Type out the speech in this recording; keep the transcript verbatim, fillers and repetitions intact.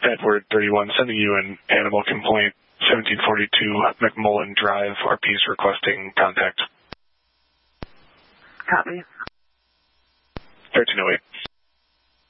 Edward thirty-one, sending you an animal complaint, seventeen forty-two McMullen Drive, R P's requesting contact. Copy. thirteen oh eight.